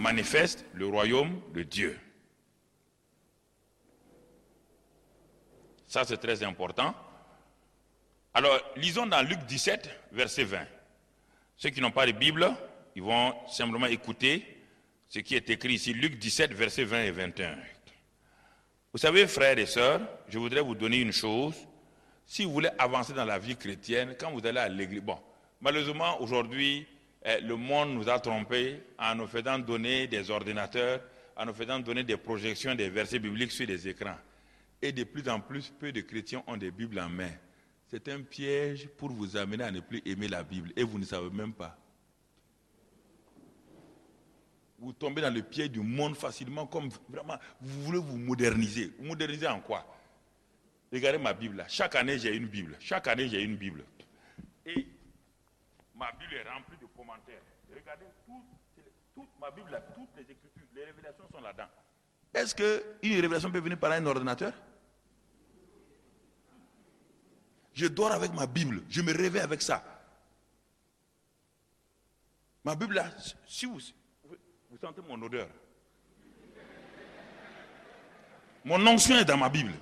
manifeste le royaume de Dieu. Ça, c'est très important. Alors, lisons dans Luc 17, verset 20. Ceux qui n'ont pas de Bible, ils vont simplement écouter ce qui est écrit ici. Luc 17, verset 20 et 21. Vous savez, frères et sœurs, je voudrais vous donner une chose. Si vous voulez avancer dans la vie chrétienne, quand vous allez à l'église... Bon, malheureusement, aujourd'hui, le monde nous a trompés en nous faisant donner des ordinateurs, en nous faisant donner des projections, des versets bibliques sur des écrans. Et de plus en plus, peu de chrétiens ont des Bibles en main. C'est un piège pour vous amener à ne plus aimer la Bible. Et vous ne savez même pas. Vous tombez dans le piège du monde facilement, comme vraiment, vous voulez vous moderniser. Vous moderniser en quoi? Regardez ma Bible là. Chaque année, j'ai une Bible. Chaque année, j'ai une Bible. Et ma Bible est remplie de commentaires. Regardez, toute ma Bible là, toutes les Écritures, les révélations sont là-dedans. Est-ce qu'une révélation peut venir par un ordinateur? Je dors avec ma Bible, je me réveille avec ça. Ma Bible là, si vous sentez mon odeur. Mon onction est dans ma Bible.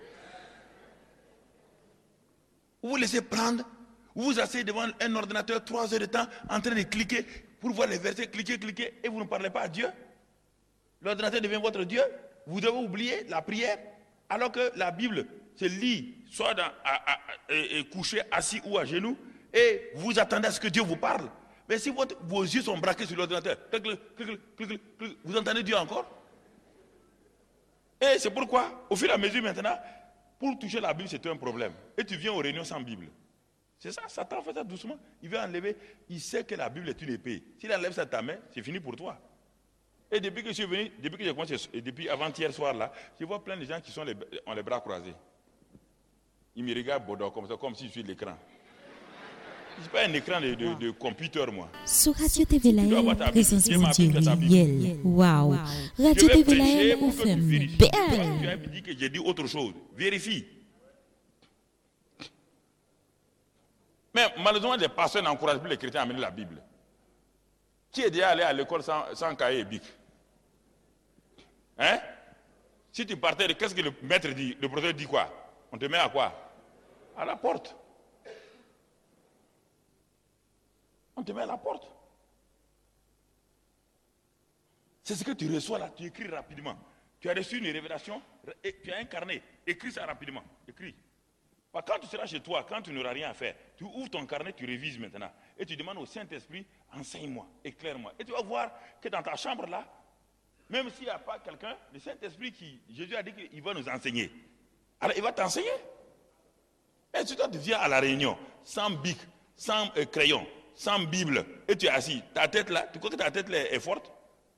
Vous vous laissez prendre, vous vous asseyez devant un ordinateur 3 heures de temps en train de cliquer pour voir les versets, cliquer, et vous ne parlez pas à Dieu. L'ordinateur devient votre Dieu. Vous devez oublier la prière, alors que la Bible se lit, soit couché, assis ou à genoux, et vous attendez à ce que Dieu vous parle. Mais si vos yeux sont braqués sur l'ordinateur, vous entendez Dieu encore? Et c'est pourquoi, au fur et à mesure maintenant, pour toucher la Bible, c'est un problème. Et tu viens aux réunions sans Bible. C'est ça, Satan fait ça doucement. Il veut enlever, il sait que la Bible est une épée. S'il enlève ça de ta main, c'est fini pour toi. Et depuis que je suis venu, depuis que j'ai commencé, depuis avant-hier soir là, je vois plein de gens qui ont les bras croisés. Ils me regardent Bodo comme ça, comme si je suis l'écran. Je ne suis pas un écran de computer, moi. Sur Radio TV Live, présence mondiale. Waouh! Radio TV Live, on fait belle. Tu as dit que j'ai dit autre chose. Vérifie. Mais malheureusement, les pasteurs n'encouragent plus les chrétiens à amener la Bible. Qui est déjà allé à l'école sans cahier et bic? Hein? Si tu partais, qu'est-ce que le maître dit? Le professeur dit quoi? On te met à quoi? À la porte. On te met à la porte. C'est ce que tu reçois là, tu écris rapidement. Tu as reçu une révélation, et tu as un carnet, écris ça rapidement, écris. Quand tu seras chez toi, quand tu n'auras rien à faire, tu ouvres ton carnet, tu révises maintenant. Et tu demandes au Saint-Esprit, enseigne-moi, éclaire-moi. Et tu vas voir que dans ta chambre là, même s'il n'y a pas quelqu'un, le Saint-Esprit Jésus a dit qu'il va nous enseigner. Alors il va t'enseigner. Et tu viens à la réunion, sans bic, sans crayon, sans Bible, et tu es assis. Ta tête là, tu crois que ta tête là est forte?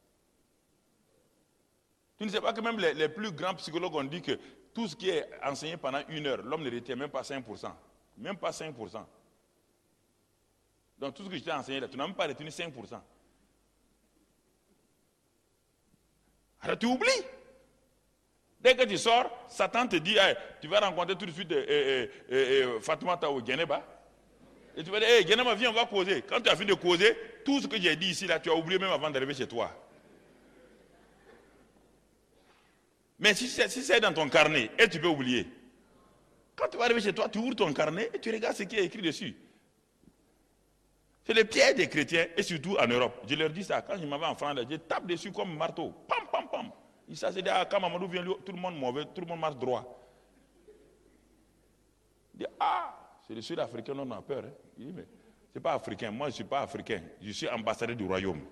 Tu ne sais pas que même les plus grands psychologues ont dit que tout ce qui est enseigné pendant 1 heure, l'homme ne retient même pas 5%. Même pas 5%. Donc tout ce que je t'ai enseigné là, tu n'as même pas retenu 5%. Alors tu oublies. Dès que tu sors, Satan te dit, hey, tu vas rencontrer tout de suite Fatoumata ou Geneba. Et tu vas dire, hey, Geneba, viens, on va causer. Quand tu as fini de causer, tout ce que j'ai dit ici, là, tu as oublié même avant d'arriver chez toi. Mais si c'est dans ton carnet, et tu peux oublier. Quand tu vas arriver chez toi, tu ouvres ton carnet et tu regardes ce qui est écrit dessus. C'est le piège des chrétiens, et surtout en Europe. Je leur dis ça, quand je m'en vais en France, je tape dessus comme un marteau. Pam, pam, pam. Ils s'est dit, quand Mamadou vient, tout le monde mauvais, tout le monde marche droit. Il dit, c'est le Sud-Africain, on a peur. Hein. Il dit, mais c'est pas africain, moi je ne suis pas africain, je suis ambassadeur du royaume.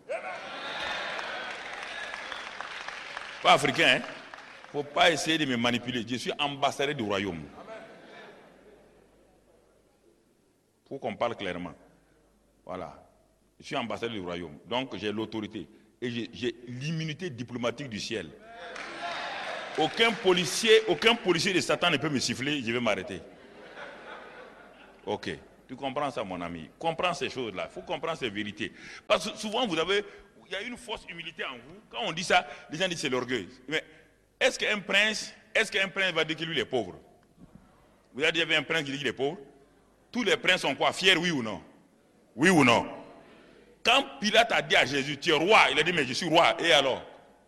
Pas africain, hein. Il ne faut pas essayer de me manipuler. Je suis ambassadeur du royaume. Il faut qu'on parle clairement. Voilà. Je suis ambassadeur du royaume. Donc j'ai l'autorité. Et j'ai l'immunité diplomatique du ciel. Aucun policier de Satan ne peut me siffler, je vais m'arrêter. Ok. Tu comprends ça, mon ami? Comprends ces choses-là. Il faut comprendre ces vérités. Parce que souvent, il y a une fausse humilité en vous. Quand on dit ça, les gens disent c'est l'orgueil. Mais est-ce qu'un prince va dire que lui il est pauvre? Vous avez déjà vu un prince qui dit qu'il est pauvre? Tous les princes sont quoi? Fiers, oui ou non? Oui ou non? Quand Pilate a dit à Jésus, tu es roi, il a dit, mais je suis roi, et alors?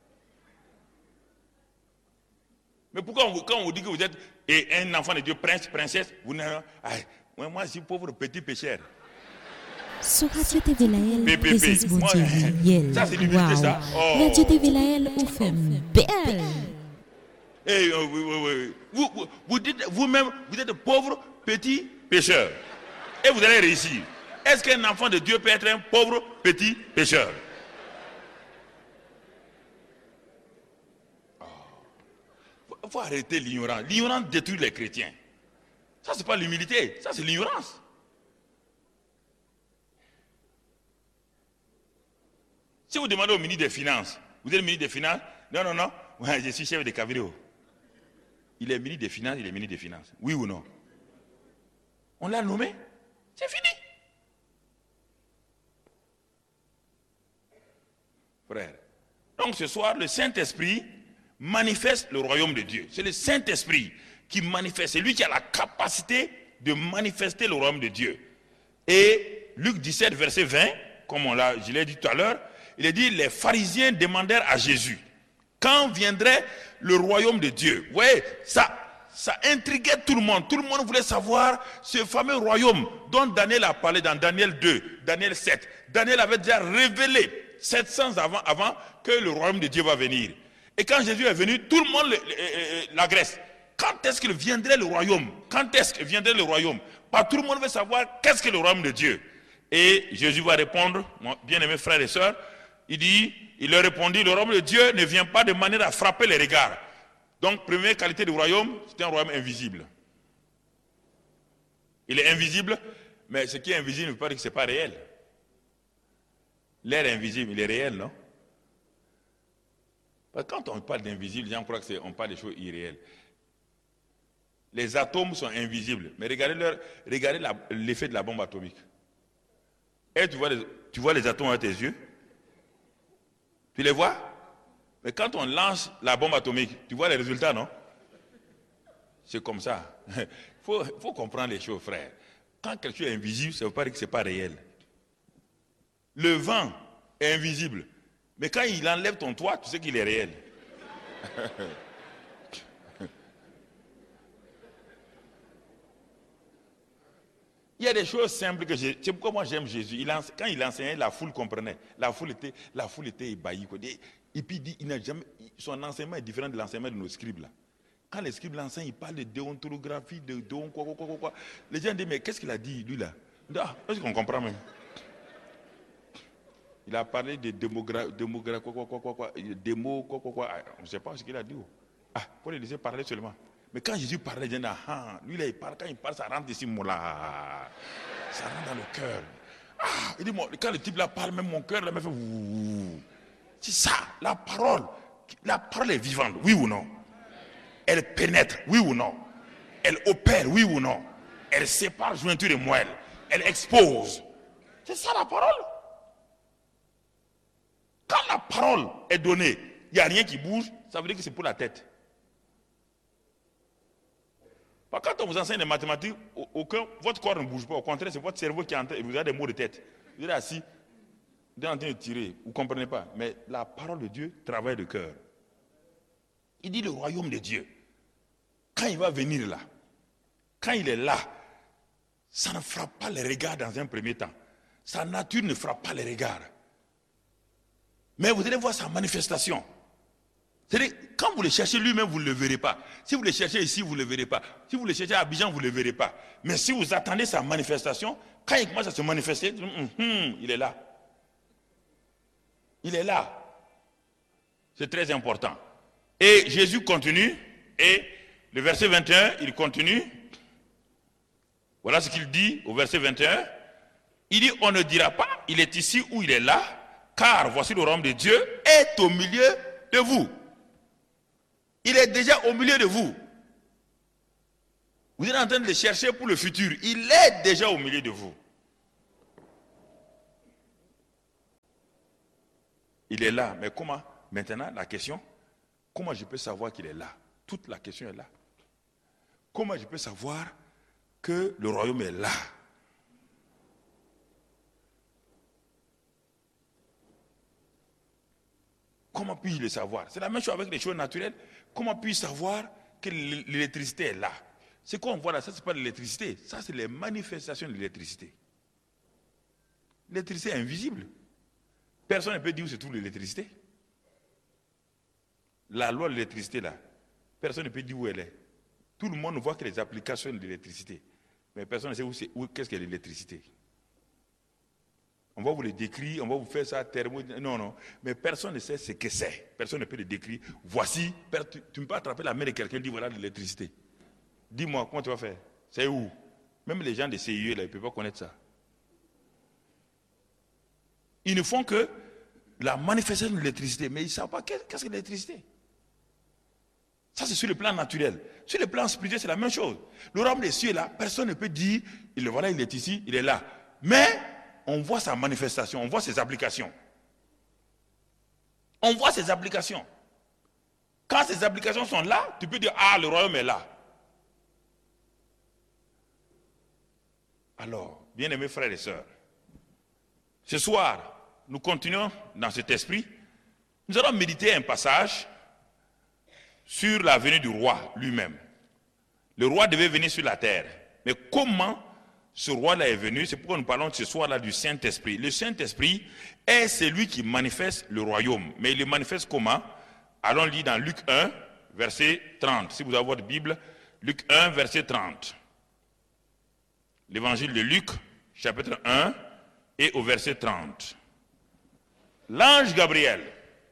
Mais pourquoi quand on vous dit que vous êtes un enfant de Dieu, prince, princesse, vous n'avez pas, moi je suis pauvre petit pécheur. Sur Radio TV Laël, Pépé. présence mondiale. Ça c'est l'humilité ça. Oh. Radio TV Laël, on fait belle. Et, oui. Vous dites vous-même, vous êtes pauvre petit pécheur. Et vous allez réussir. Est-ce qu'un enfant de Dieu peut être un pauvre petit pécheur? Il faut arrêter l'ignorance. L'ignorance détruit les chrétiens. Ça, c'est pas l'humilité, ça, c'est l'ignorance. Si vous demandez au ministre des Finances, vous êtes ministre des Finances? Non, ouais, je suis chef de cabinet. Il est ministre des Finances, il est ministre des Finances. Oui ou non? On l'a nommé, c'est fini. Frère. Donc ce soir, le Saint-Esprit manifeste le royaume de Dieu. C'est le Saint-Esprit qui manifeste. C'est lui qui a la capacité de manifester le royaume de Dieu. Et Luc 17, verset 20, comme je l'ai dit tout à l'heure, il est dit, les pharisiens demandèrent à Jésus, quand viendrait le royaume de Dieu? Vous voyez, ça intriguait tout le monde. Tout le monde voulait savoir ce fameux royaume dont Daniel a parlé dans Daniel 2, Daniel 7. Daniel avait déjà révélé 700 avant que le royaume de Dieu va venir. Et quand Jésus est venu, tout le monde l'agresse. Quand est-ce qu'il viendrait le royaume? Quand est-ce que viendrait le royaume? Pas tout le monde veut savoir qu'est-ce que le royaume de Dieu. Et Jésus va répondre, bien-aimés frères et sœurs, il leur répondit, le royaume de Dieu ne vient pas de manière à frapper les regards. Donc, première qualité du royaume, c'est un royaume invisible. Il est invisible, mais ce qui est invisible ne veut pas dire que ce n'est pas réel. L'air est invisible, il est réel, non? Parce que quand on parle d'invisible, les gens croient qu'on parle des choses irréelles. Les atomes sont invisibles, mais regardez l'effet de la bombe atomique. Et tu vois les atomes avec tes yeux? Tu les vois? Mais quand on lance la bombe atomique, tu vois les résultats, non? C'est comme ça. Il faut comprendre les choses, frère. Quand quelque chose est invisible, ça ne veut pas dire que ce n'est pas réel. Le vent est invisible. Mais quand il enlève ton toit, tu sais qu'il est réel. Il y a des choses simples que c'est pourquoi moi j'aime Jésus. Quand il enseignait, la foule comprenait. La foule était ébahie. Et puis son enseignement est différent de l'enseignement de nos scribes là. Quand les scribes l'enseignent, ils parlent de déontologie, de quoi. Les gens disent, mais qu'est-ce qu'il a dit, lui là? Est-ce qu'on comprend même? Il a parlé de on ne sait pas ce qu'il a dit. Pour les laisser parler seulement. Mais quand Jésus parlait, il dit, lui là, quand il parle, ça rentre ici, là. Ça rentre dans le cœur. Il dit, quand le type là parle, même mon cœur, là, me fait. C'est ça, la parole est vivante, oui ou non? Elle pénètre, oui ou non? Elle opère, oui ou non? Elle sépare jointure et moelle. Elle expose. C'est ça la parole. Quand la parole est donnée, il n'y a rien qui bouge, ça veut dire que c'est pour la tête. Quand on vous enseigne les mathématiques, votre corps ne bouge pas. Au contraire, c'est votre cerveau qui est en train, vous avez des maux de tête. Vous êtes assis, vous êtes en train de tirer, vous ne comprenez pas. Mais la parole de Dieu travaille le cœur. Il dit le royaume de Dieu. Quand il va venir là, quand il est là, ça ne frappe pas les regards dans un premier temps. Sa nature ne frappe pas les regards. Mais vous allez voir sa manifestation. C'est-à-dire, quand vous le cherchez lui-même, vous ne le verrez pas. Si vous le cherchez ici, vous ne le verrez pas. Si vous le cherchez à Abidjan, vous ne le verrez pas. Mais si vous attendez sa manifestation, quand il commence à se manifester, il est là. Il est là. C'est très important. Et Jésus continue, et le verset 21, il continue. Voilà ce qu'il dit au verset 21. Il dit, on ne dira pas, il est ici ou il est là, car voici le royaume de Dieu est au milieu de vous. Il est déjà au milieu de vous. Vous êtes en train de le chercher pour le futur. Il est déjà au milieu de vous. Il est là. Mais comment? Maintenant, la question, comment je peux savoir qu'il est là? Toute la question est là. Comment je peux savoir que le royaume est là? Comment puis-je le savoir? C'est la même chose avec les choses naturelles. Comment puis-je savoir que l'électricité est là? Ce qu'on voit là, ça c'est pas de l'électricité. Ça c'est les manifestations de l'électricité. L'électricité est invisible. Personne ne peut dire où se trouve l'électricité. La loi de l'électricité là, personne ne peut dire où elle est. Tout le monde voit que les applications de l'électricité. Mais personne ne sait qu'est-ce qu'est l'électricité. On va vous le décrire, on va vous faire ça thermo. Non. Mais personne ne sait ce que c'est. Personne ne peut le décrire. Voici, tu ne peux pas attraper la main de quelqu'un et dire voilà l'électricité. Dis-moi, comment tu vas faire? C'est où? Même les gens de CIE, là, ils ne peuvent pas connaître ça. Ils ne font que la manifestation de l'électricité, mais ils ne savent pas qu'est-ce que l'électricité. Ça, c'est sur le plan naturel. Sur le plan spirituel, c'est la même chose. Le royaume des cieux, là, personne ne peut dire, voilà, il est ici, il est là. Mais on voit sa manifestation, on voit ses applications. On voit ses applications. Quand ces applications sont là, tu peux dire, ah, le royaume est là. Alors, bien-aimés frères et sœurs, ce soir, nous continuons dans cet esprit. Nous allons méditer un passage sur la venue du roi lui-même. Le roi devait venir sur la terre. Mais comment ce roi-là est venu? C'est pourquoi nous parlons ce soir-là du Saint-Esprit. Le Saint-Esprit est celui qui manifeste le royaume. Mais il le manifeste comment? Allons lire dans Luc 1, verset 30. Si vous avez votre Bible, Luc 1, verset 30. L'évangile de Luc, chapitre 1, et au verset 30. L'ange Gabriel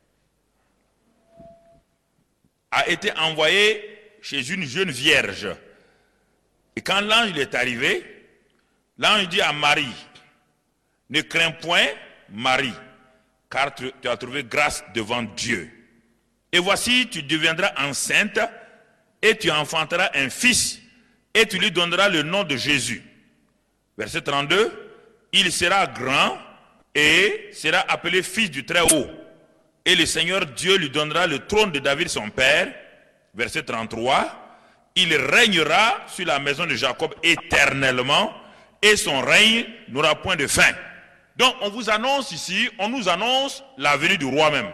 a été envoyé chez une jeune vierge. Et quand l'ange est arrivé, l'ange dit à Marie, ne crains point, Marie, car tu as trouvé grâce devant Dieu. Et voici, tu deviendras enceinte et tu enfanteras un fils et tu lui donneras le nom de Jésus. Verset 32, il sera grand et sera appelé fils du Très-Haut. Et le Seigneur Dieu lui donnera le trône de David son père. Verset 33, il régnera sur la maison de Jacob éternellement et son règne n'aura point de fin. Donc on vous annonce ici, on nous annonce la venue du roi même.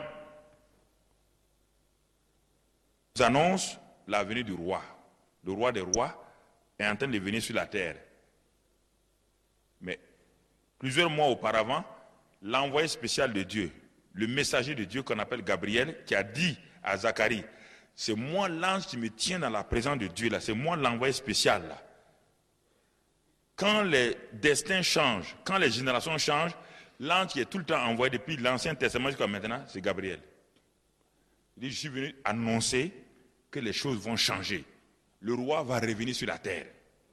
On nous annonce la venue du roi. Le roi des rois est en train de venir sur la terre. Mais plusieurs mois auparavant, l'envoyé spécial de Dieu, le messager de Dieu qu'on appelle Gabriel, qui a dit à Zacharie, c'est moi l'ange qui me tient dans la présence de Dieu là, c'est moi l'envoyé spécial là. Quand les destins changent, quand les générations changent, l'ange qui est tout le temps envoyé depuis l'Ancien Testament jusqu'à maintenant, c'est Gabriel. Il dit, je suis venu annoncer que les choses vont changer. Le roi va revenir sur la terre.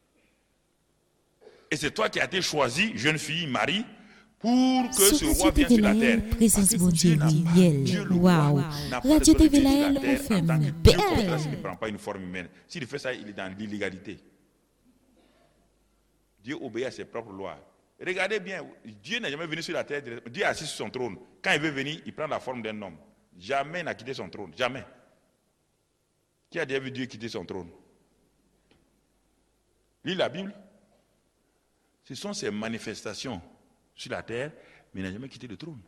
Et c'est toi qui as été choisi, jeune fille, Marie, pour que ce roi vienne sur la terre. Présence bon Dieu, waouh. Radio TV Laël FM, belle. S'il ne prend pas une forme humaine, s'il fait ça, il est dans l'illégalité. Dieu obéit à ses propres lois. Regardez bien, Dieu n'est jamais venu sur la terre. Dieu est assis sur son trône. Quand il veut venir, il prend la forme d'un homme. Jamais il n'a quitté son trône. Jamais. Qui a déjà vu Dieu quitter son trône? Lis la Bible. Ce sont ces manifestations sur la terre, mais il n'a jamais quitté le trône.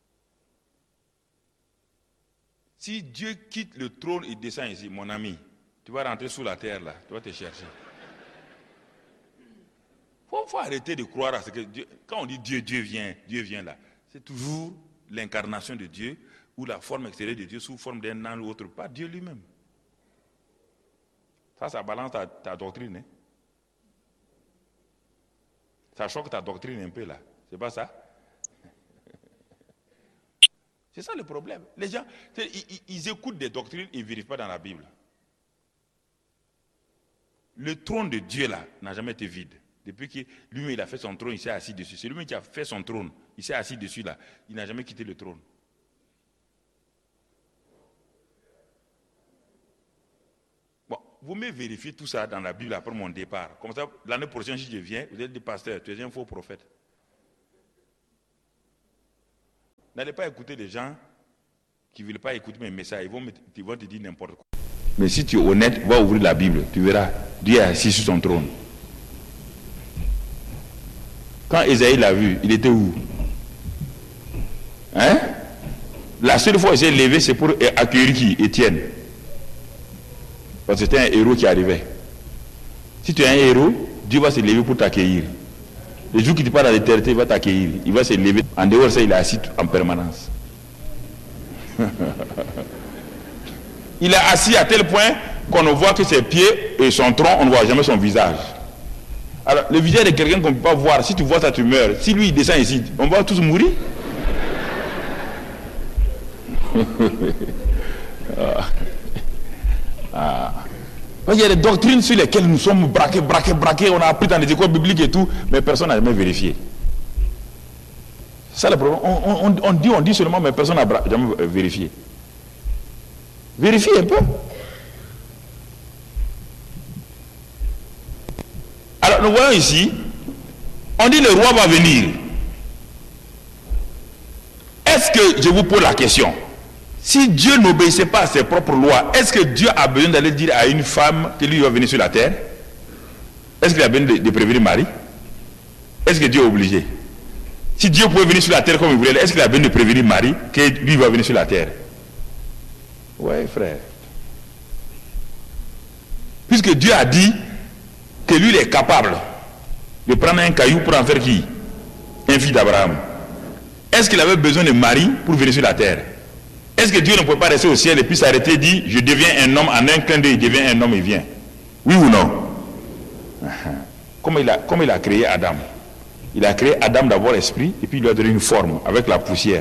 Si Dieu quitte le trône et descend ici, mon ami, tu vas rentrer sous la terre là, tu vas te chercher. Il faut arrêter de croire à ce que Dieu, quand on dit Dieu, Dieu vient là, c'est toujours l'incarnation de Dieu ou la forme extérieure de Dieu sous forme d'un ange ou autre, pas Dieu lui-même. Ça balance ta doctrine. Hein? Ça choque ta doctrine un peu là. C'est pas ça? C'est ça le problème. Les gens, ils écoutent des doctrines, ils ne vérifient pas dans la Bible. Le trône de Dieu là n'a jamais été vide. Depuis que lui-même il a fait son trône, il s'est assis dessus. C'est lui-même qui a fait son trône, il s'est assis dessus là. Il n'a jamais quitté le trône. Bon, vous me vérifiez tout ça dans la Bible après mon départ. Comme ça, l'année prochaine, si je viens, vous êtes des pasteurs, tu es un faux prophète. N'allez pas écouter les gens qui ne veulent pas écouter mes messages. Ils vont te dire n'importe quoi. Mais si tu es honnête, va ouvrir la Bible. Tu verras, Dieu est assis sur son trône. Quand Ésaïe l'a vu, il était où? Hein? La seule fois où il s'est levé, c'est pour accueillir qui? Étienne. Parce que c'était un héros qui arrivait. Si tu es un héros, Dieu va se lever pour t'accueillir. Le jour qu'il te parle à l'éternité, il va t'accueillir. Il va se lever. En dehors de ça, il est assis en permanence. Il est assis à tel point qu'on ne voit que ses pieds et son tronc, on ne voit jamais son visage. Alors, le visage de quelqu'un qu'on ne peut pas voir, si tu vois ça, tu meurs. Si lui, il descend ici, on va tous mourir. Il y a des doctrines sur lesquelles nous sommes braqués, on a appris dans les écoles bibliques et tout, mais personne n'a jamais vérifié. C'est ça le problème. On dit seulement, mais personne n'a jamais vérifié. Vérifiez un peu. Alors nous voyons ici, on dit le roi va venir. Est-ce que, je vous pose la question, si Dieu n'obéissait pas à ses propres lois, est-ce que Dieu a besoin d'aller dire à une femme que lui va venir sur la terre? Est-ce qu'il a besoin de prévenir Marie? Est-ce que Dieu est obligé? Si Dieu pouvait venir sur la terre comme il voulait, est-ce qu'il a besoin de prévenir Marie que lui va venir sur la terre? Oui, frère. Puisque Dieu a dit que lui il est capable de prendre un caillou pour en faire qui? Un fils d'Abraham. Est-ce qu'il avait besoin de Marie pour venir sur la terre? Est-ce que Dieu ne pouvait pas rester au ciel et puis s'arrêter et dire je deviens un homme, en un clin d'œil il devient un homme et vient? Oui ou non? Comme il a créé Adam. Il a créé Adam d'abord l'esprit et puis il lui a donné une forme avec la poussière.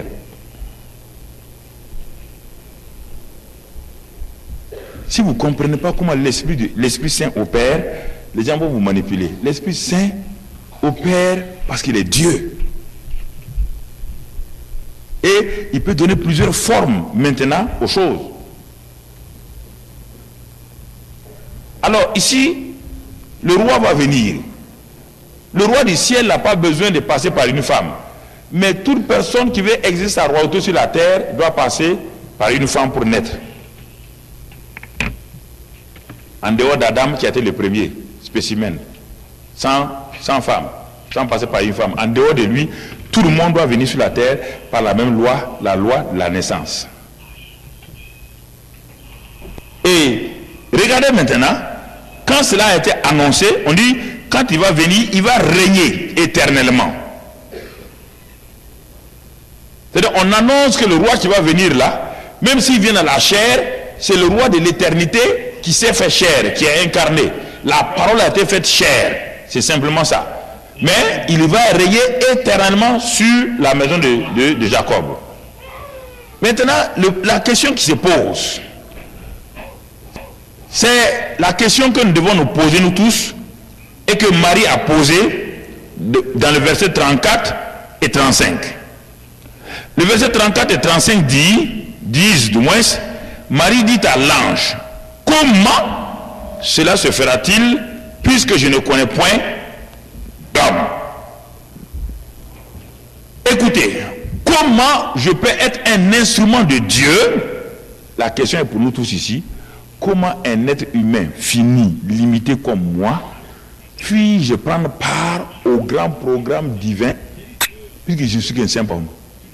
Si vous ne comprenez pas comment l'Esprit Saint opère, les gens vont vous manipuler. L'Esprit Saint opère parce qu'il est Dieu. Et il peut donner plusieurs formes maintenant aux choses. Alors ici, le roi va venir. Le roi du ciel n'a pas besoin de passer par une femme. Mais toute personne qui veut exercer sa royauté sur la terre doit passer par une femme pour naître. En dehors d'Adam qui a été le premier spécimen, sans femme, sans passer par une femme. En dehors de lui, tout le monde doit venir sur la terre par la même loi, la loi de la naissance. Et regardez maintenant, quand cela a été annoncé, on dit, quand il va venir, il va régner éternellement. C'est-à-dire, on annonce que le roi qui va venir là, même s'il vient dans la chair, c'est le roi de l'éternité qui s'est fait chair, qui est incarné. La parole a été faite chair. C'est simplement ça. Mais il va régner éternellement sur la maison de Jacob. Maintenant, la question qui se pose, c'est la question que nous devons nous poser nous tous et que Marie a posée dans le verset 34 et 35. Le verset 34 et 35 disent du moins, Marie dit à l'ange, comment cela se fera-t-il puisque je ne connais point d'homme? Écoutez, comment je peux être un instrument de Dieu? La question est pour nous tous ici. Comment un être humain fini, limité comme moi, puis-je prendre part au grand programme divin puisque je suis qu'un simple homme?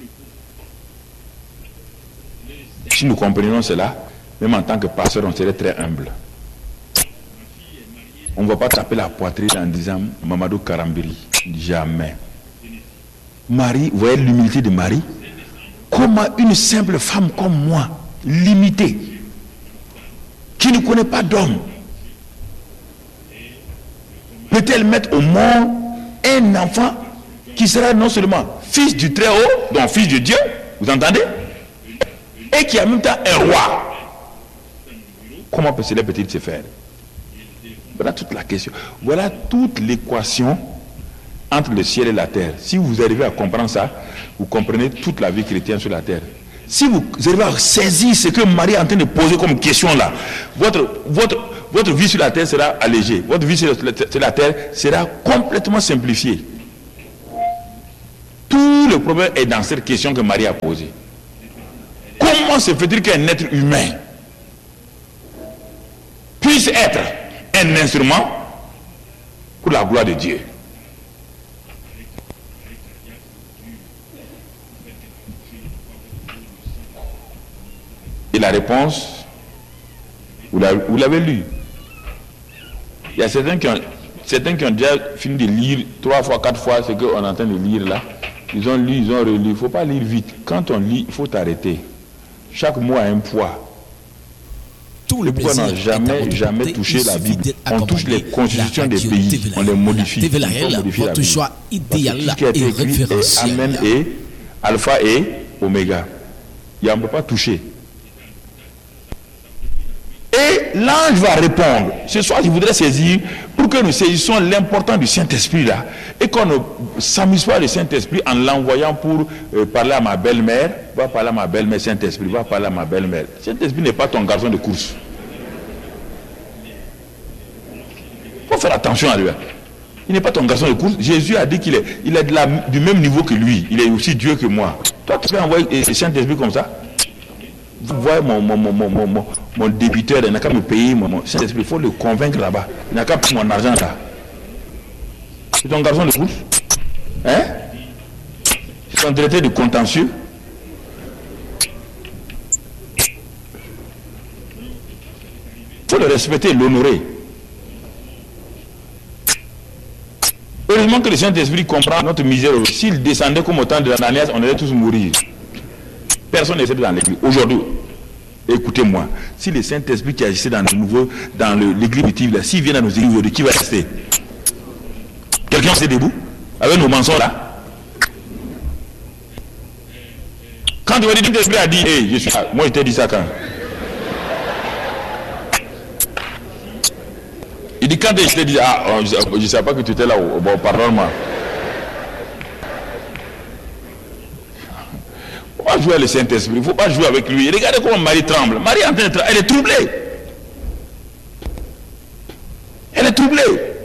Si nous comprenons cela, même en tant que pasteur, on serait très humble. On ne va pas taper la poitrine en disant Mamadou Karambiri. Jamais. Marie, vous voyez l'humilité de Marie? Comment une simple femme comme moi, limitée, qui ne connaît pas d'homme, peut-elle mettre au monde un enfant qui sera non seulement fils du Très-Haut, donc fils de Dieu, vous entendez? Et qui a en même temps un roi. Comment cela peut-il se faire? Voilà toute la question. Voilà toute l'équation entre le ciel et la terre. Si vous arrivez à comprendre ça, vous comprenez toute la vie chrétienne sur la terre. Si vous arrivez à saisir ce que Marie est en train de poser comme question là, votre vie sur la terre sera allégée. Votre vie sur la terre sera complètement simplifiée. Tout le problème est dans cette question que Marie a posée. Comment se fait-il qu'un être humain puisse être un instrument pour la gloire de Dieu? la réponse, vous l'avez lu. Il y a certains qui ont déjà fini de lire 3 fois, 4 fois ce qu'on est en train de lire là. Ils ont lu, ils ont relu. Il ne faut pas lire vite. Quand on lit, il faut t'arrêter. Chaque mot a un poids. Tout le pourquoi on n'a jamais touché la Bible. On touche les constitutions des pays, on les modifie. Votre choix idéal et référentiel. Amen et Alpha et Oméga. Et on ne peut pas toucher. Et l'ange va répondre. Ce soir, je voudrais saisir pour que nous saisissions l'importance du Saint-Esprit là. Et qu'on ne s'amuse pas du Saint-Esprit en l'envoyant pour parler à ma belle-mère. Va parler à ma belle-mère, Saint-Esprit. Va parler à ma belle-mère. Saint-Esprit n'est pas ton garçon de course. Il faut faire attention à lui. Il n'est pas ton garçon de course. Jésus a dit qu'il est du même niveau que lui. Il est aussi Dieu que moi. Toi, tu peux envoyer le Saint-Esprit comme ça? Vous voyez mon débiteur, il n'a qu'à me payer mon Saint-Esprit. Il faut le convaincre là-bas. Il n'a qu'à prendre mon argent là. C'est ton garçon de course? Hein? C'est ton traité de contentieux? Il faut le respecter, l'honorer. Heureusement que le Saint-Esprit comprend notre misère. S'il descendait comme au temps de l'Ananias, on allait tous mourir. Personne n'essaie dans l'église. Aujourd'hui, écoutez-moi, si le Saint-Esprit qui agissait dans l'église primitive, s'il vient dans nos églises aujourd'hui, qui va rester? Quelqu'un s'est debout avec nos mensonges là? Quand tu vas dire que l'Esprit a dit, hey, je suis là. Moi je t'ai dit ça quand? Il dit quand je t'ai dit, je ne savais pas que tu étais là, bon, pardonne-moi. Il ne faut pas jouer avec le Saint-Esprit, il ne faut pas jouer avec lui. Regardez comment Marie tremble. Marie est en train de elle est troublée. Elle est troublée.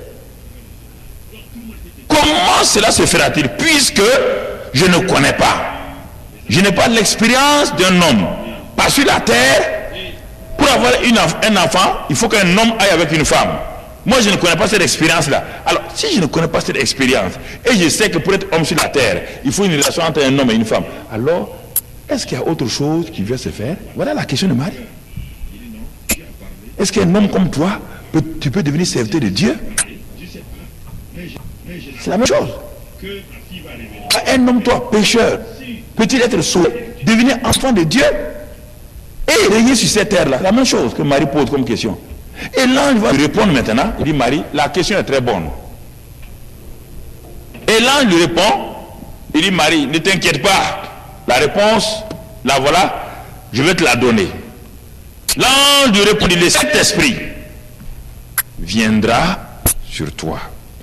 Comment cela se fera-t-il? Puisque je ne connais pas. Je n'ai pas l'expérience d'un homme. Pas sur la terre, pour avoir un enfant, il faut qu'un homme aille avec une femme. Moi, je ne connais pas cette expérience-là. Alors, si je ne connais pas cette expérience, et je sais que pour être homme sur la terre, il faut une relation entre un homme et une femme, alors, est-ce qu'il y a autre chose qui vient se faire? Voilà la question de Marie. Est-ce qu'un homme comme toi, tu peux devenir serviteur de Dieu? C'est la même chose. Un homme, toi, pécheur, peut-il être sauvé, devenir enfant de Dieu et régner sur cette terre-là? La même chose que Marie pose comme question. Et l'ange va lui répondre maintenant. Il dit, Marie, la question est très bonne. Et l'ange lui répond. Il dit, Marie, ne t'inquiète pas. La réponse, la voilà, je vais te la donner. L'ange lui répondit, le Saint-Esprit viendra sur toi.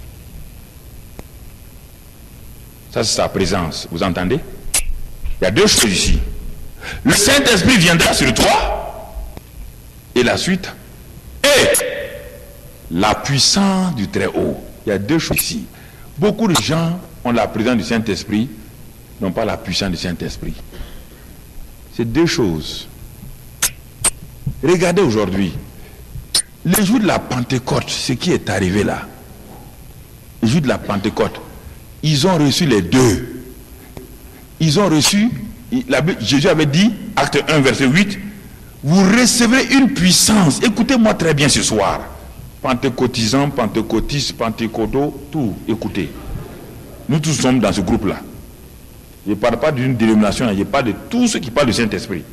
Ça, c'est sa présence. Vous entendez? Il y a deux choses ici. Le Saint-Esprit viendra sur toi. Et la suite, et la puissance du Très-Haut. Il y a deux choses ici. Beaucoup de gens ont la présence du Saint-Esprit, n'ont pas la puissance du Saint-Esprit. C'est deux choses. Regardez aujourd'hui, le jour de la Pentecôte, ce qui est arrivé là, le jour de la Pentecôte, ils ont reçu les deux. Ils ont reçu, Jésus avait dit, acte 1, verset 8, vous recevrez une puissance. Écoutez-moi très bien ce soir. Pentecôtisants, pentecôtistes, pentecôtos, tout, écoutez. Nous tous sommes dans ce groupe-là. Je ne parle pas d'une dénomination, je parle de tous ceux qui parlent du Saint-Esprit.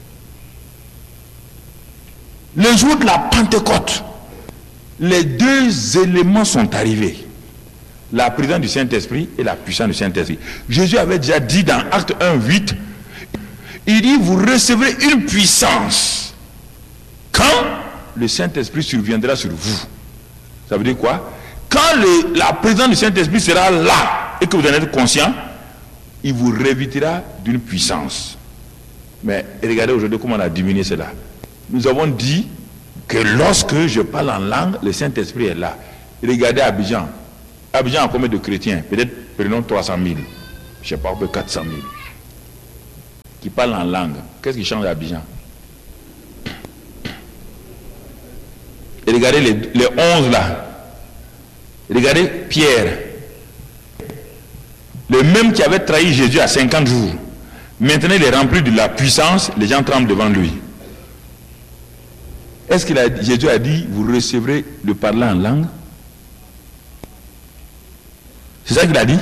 Le jour de la Pentecôte, les deux éléments sont arrivés. La présence du Saint-Esprit et la puissance du Saint-Esprit. Jésus avait déjà dit dans Acte 1, 8, il dit, vous recevrez une puissance quand le Saint-Esprit surviendra sur vous. Ça veut dire quoi? Quand la présence du Saint-Esprit sera là et que vous en êtes conscient, il vous revêtira d'une puissance. Mais regardez aujourd'hui comment on a diminué cela. Nous avons dit que lorsque je parle en langue, le Saint-Esprit est là. Regardez Abidjan. Abidjan a combien de chrétiens? Peut-être, prenons 300 000. Je ne sais pas, peut-être 400 000. Qui parlent en langue. Qu'est-ce qui change à Abidjan? Et regardez les 11 là. Regardez Pierre. Le même qui avait trahi Jésus à 50 jours. Maintenant il est rempli de la puissance, les gens tremblent devant lui. Est-ce que Jésus a dit, vous recevrez le parler en langue? C'est ça qu'il a dit?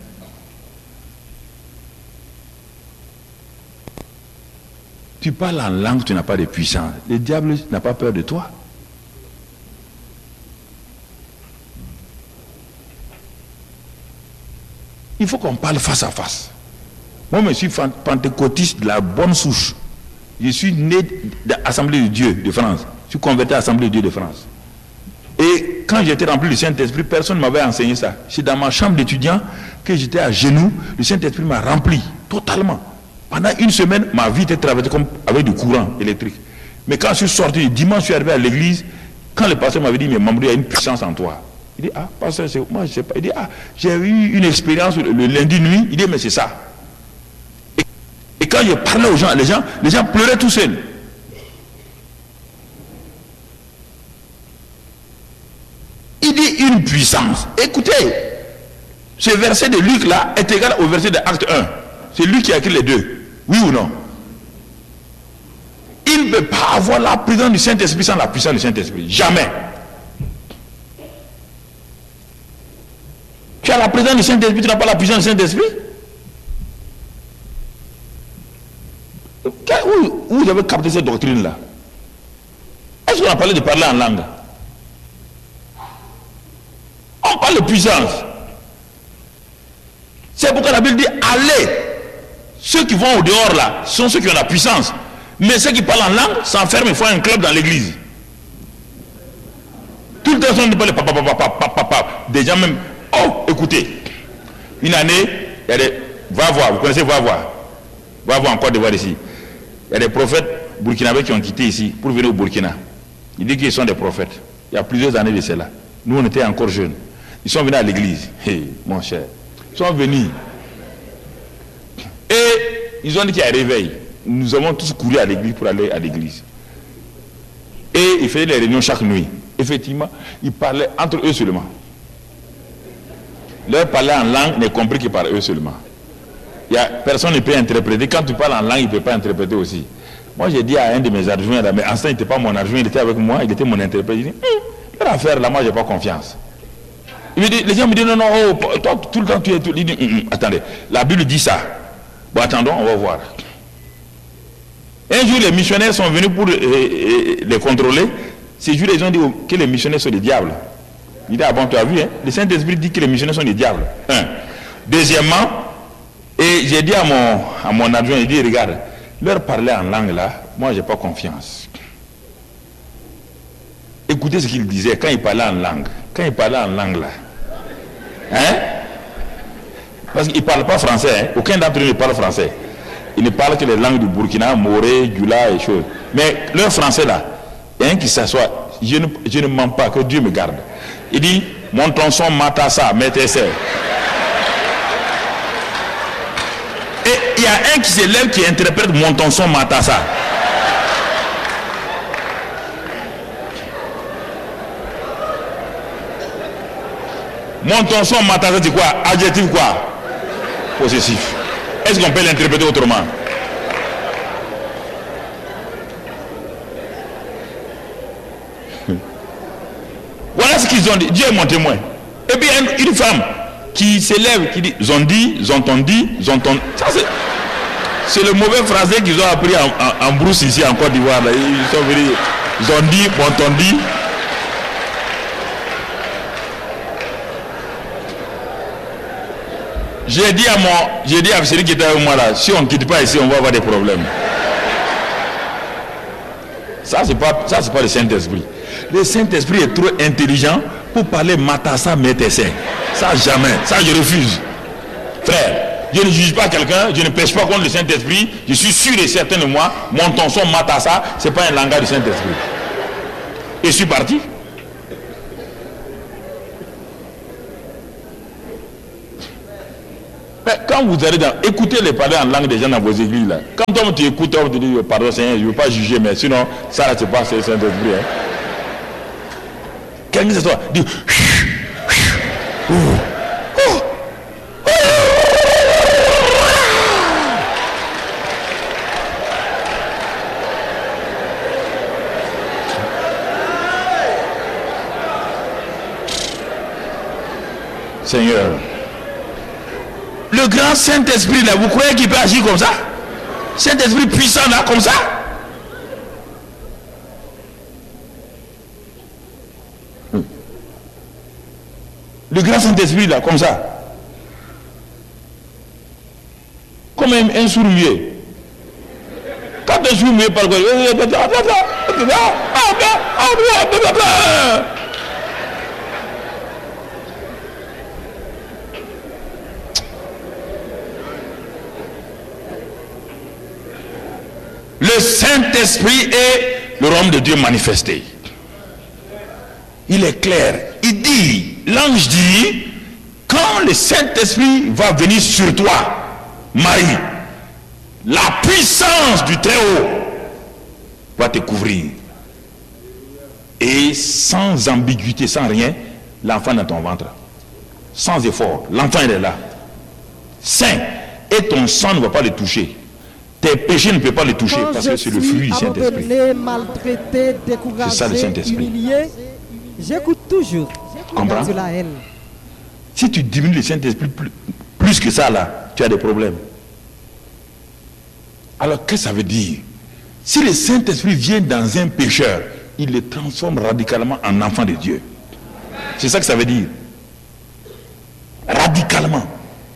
Tu parles en langue, tu n'as pas de puissance. Le diable n'a pas peur de toi. Il faut qu'on parle face à face. Moi, je suis pentecôtiste de la bonne souche. Je suis né de l'Assemblée de Dieu de France. Je suis converti à l'Assemblée de Dieu de France. Et quand j'étais rempli du Saint-Esprit, personne ne m'avait enseigné ça. C'est dans ma chambre d'étudiant que j'étais à genoux. Le Saint-Esprit m'a rempli totalement. Pendant une semaine, ma vie était traversée comme avec du courant électrique. Mais quand je suis sorti, le dimanche, je suis arrivé à l'église. Quand le pasteur m'avait dit, mais Mamadou, il y a une puissance en toi. Il dit, ah, pasteur, moi je sais pas. Il dit, ah, j'ai eu une expérience le lundi nuit. Il dit, mais c'est ça. Et quand je parlais aux gens, les gens pleuraient tout seuls. Il dit une puissance. Écoutez, ce verset de Luc là est égal au verset de Acte 1. C'est lui qui a écrit les deux. Oui ou non? Il ne peut pas avoir la présence du Saint-Esprit sans la puissance du Saint-Esprit. Jamais. Tu as la présence du Saint-Esprit, tu n'as pas la puissance du Saint-Esprit? Où vous avez capté cette doctrine-là? Est-ce qu'on a parlé de parler en langue? On parle de puissance. C'est pourquoi la Bible dit, allez. Ceux qui vont au dehors là, sont ceux qui ont la puissance. Mais ceux qui parlent en langue s'enferment et font un club dans l'église. Tout le temps, on ne parle pas. Des gens même, oh, écoutez, une année, il y a des, va voir, vous connaissez, va voir en Côte d'Ivoire ici. Il y a des prophètes burkinabés qui ont quitté ici pour venir au Burkina. Ils disent qu'ils sont des prophètes. Il y a plusieurs années de cela. Nous, on était encore jeunes. Ils sont venus à l'église. Hey, mon cher. Ils sont venus. Et ils ont dit qu'il y a un réveil. Nous avons tous couru à l'église pour aller à l'église. Et ils faisaient les réunions chaque nuit. Effectivement, ils parlaient entre eux seulement. Leur parler en langue n'est compris que par eux seulement. Personne ne peut interpréter. Quand tu parles en langue, il ne peut pas interpréter aussi. Moi, j'ai dit à un de mes adjoints, là, mais en ce il n'était pas mon adjoint, il était avec moi, il était mon interprète. Il dit, leur affaire, là, moi, je n'ai pas confiance. Il me dit, les gens me disent, non, toi, tout le temps, tu es tout. Il dit, attendez, la Bible dit ça. Bon, attendons, on va voir. Un jour, les missionnaires sont venus pour les contrôler. Ces jours, ils ont dit que les missionnaires sont des diables. Il dit, ah bon, tu as vu, hein? Le Saint-Esprit dit que les missionnaires sont des diables. Un. Deuxièmement, et j'ai dit à mon adjoint, il dit, regarde, leur parler en langue là, moi, je n'ai pas confiance. Écoutez ce qu'il disait quand il parlait en langue. Quand il parlait en langue là, hein? Parce qu'il ne parle pas français, hein? Aucun d'entre eux ne parle français. Il ne parle que les langues du Burkina, Moré, Djoula et choses. Mais leur français là, il y a un qui s'assoit, je ne mens pas, que Dieu me garde. Il dit, mon tronçon matassa, mettez-se. Et il y a un qui se lève qui interprète mon tronçon matassa. Mon tronçon matassa, c'est quoi? Adjectif quoi? Possessif. Est-ce qu'on peut l'interpréter autrement? Voilà ce qu'ils ont dit. Dieu est mon témoin. Et puis une femme qui s'élève, qui dit zondi, zontondi, zonton. Ça c'est le mauvais français qu'ils ont appris en brousse ici en Côte d'Ivoire. Ils sont venus zondi, bontondi. J'ai dit à celui qui était avec moi là, si on ne quitte pas ici, on va avoir des problèmes. Ça c'est pas le Saint-Esprit. Le Saint-Esprit est trop intelligent pour parler matassa métessin. Ça jamais, ça je refuse. Frère, je ne juge pas quelqu'un, je ne pêche pas contre le Saint-Esprit, je suis sûr et certain de moi, mon tronçon matassa, c'est pas un langage du Saint-Esprit. Et je suis parti. Mais quand vous allez écoutez les parler en langue des gens dans vos églises là, quand toi tu écoutes, on te dit pardon Seigneur, je ne veux pas juger, mais sinon ça là c'est pas le Saint-Esprit. Hein. Quelqu'un se soit dit Seigneur. Le grand Saint-Esprit là, vous croyez qu'il peut agir comme ça? Saint-Esprit puissant là, comme ça? Le grand Saint-Esprit là, comme ça. Comme un sourd muet. Quand un sourd muet parle, le Saint-Esprit est le royaume de Dieu manifesté. Il est clair. Il dit, l'ange dit, quand le Saint-Esprit va venir sur toi, Marie, la puissance du Très-Haut va te couvrir. Et sans ambiguïté, sans rien, l'enfant dans ton ventre. Sans effort, l'enfant il est là. Saint. Et ton sang ne va pas le toucher. Tes péchés ne peuvent pas le toucher parce que c'est le fruit du Saint-Esprit. C'est ça le Saint-Esprit. J'écoute toujours. Comprends? Si tu diminues le Saint-Esprit plus que ça là, tu as des problèmes. Alors qu'est-ce que ça veut dire? Si le Saint-Esprit vient dans un pécheur, il le transforme radicalement en enfant de Dieu. C'est ça que ça veut dire. Radicalement.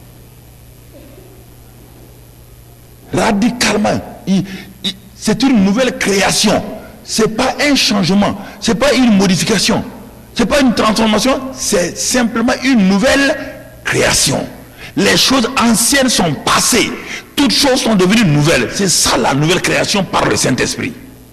Radicalement. C'est une nouvelle création. C'est pas un changement. C'est pas une modification. C'est pas une transformation. C'est simplement une nouvelle création. Les choses anciennes sont passées. Toutes choses sont devenues nouvelles. C'est ça la nouvelle création par le Saint-Esprit.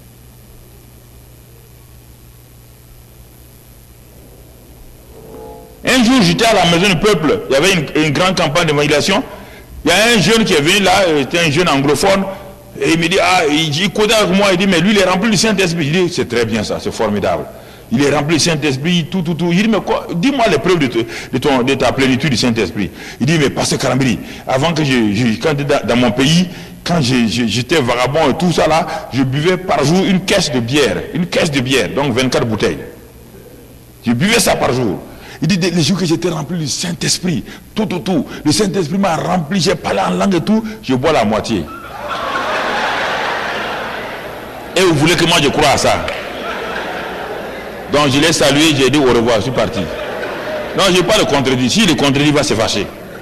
Un jour, j'étais à la maison du peuple. Il y avait une grande campagne d'évangélisation. Il y a un jeune qui est venu là, c'était un jeune anglophone. Et il me dit, il connaît avec moi. Il dit, mais lui, il est rempli du Saint-Esprit. Je dis, c'est très bien ça, c'est formidable. Il est rempli du Saint-Esprit, tout. Il dit, mais quoi? Dis-moi les preuves de ta plénitude du Saint-Esprit. Il dit, mais pasteur Karambili, avant que quand dans mon pays, quand j'étais vagabond et tout ça là, je buvais par jour une caisse de bière, donc 24 bouteilles. Je buvais ça par jour. Il dit, les jours que j'étais rempli du Saint-Esprit, tout, le Saint-Esprit m'a rempli, j'ai parlé en langue et tout, je bois la moitié. Et vous voulez que moi je croie à ça? Donc je l'ai salué, j'ai dit au revoir, je suis parti. Non, je n'ai pas le contredit. Si le contredit va se fâcher.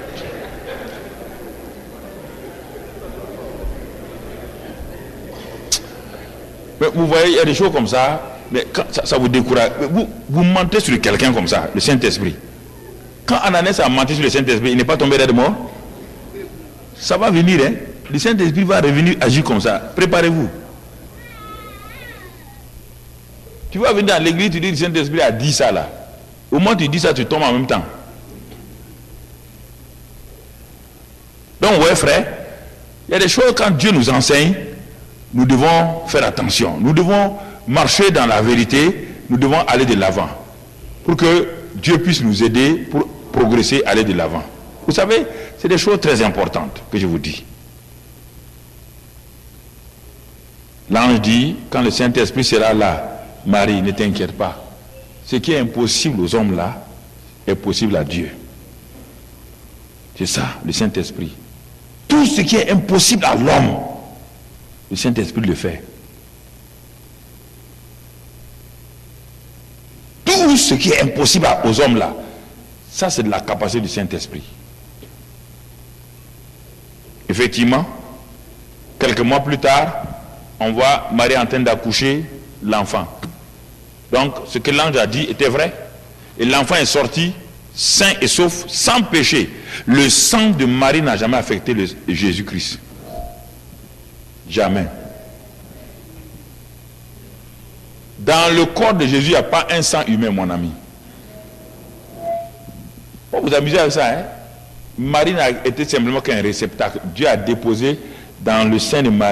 Mais vous voyez, il y a des choses comme ça, mais quand ça vous décourage. Vous mentez sur quelqu'un comme ça, le Saint-Esprit. Quand Ananès a menti sur le Saint-Esprit, il n'est pas tombé de mort. Ça va venir, hein. Le Saint-Esprit va revenir agir comme ça. Préparez-vous. Tu vas venir dans l'église, tu dis le Saint-Esprit a dit ça là. Au moins tu dis ça, tu tombes en même temps. Donc, ouais frère, il y a des choses quand Dieu nous enseigne, nous devons faire attention. Nous devons marcher dans la vérité, nous devons aller de l'avant. Pour que Dieu puisse nous aider pour progresser, aller de l'avant. Vous savez, c'est des choses très importantes que je vous dis. L'ange dit, quand le Saint-Esprit sera là, Marie, ne t'inquiète pas. Ce qui est impossible aux hommes là, est possible à Dieu. C'est ça, le Saint-Esprit. Tout ce qui est impossible à l'homme, le Saint-Esprit le fait. Tout ce qui est impossible aux hommes là, ça c'est de la capacité du Saint-Esprit. Effectivement, quelques mois plus tard, on voit Marie en train d'accoucher l'enfant. Donc, ce que l'ange a dit était vrai. Et l'enfant est sorti sain et sauf, sans péché. Le sang de Marie n'a jamais affecté Jésus-Christ. Jamais. Dans le corps de Jésus, il n'y a pas un sang humain, mon ami. Pour vous amuser avec ça, hein? Marie n'a été simplement qu'un réceptacle. Dieu a déposé dans le sein de Marie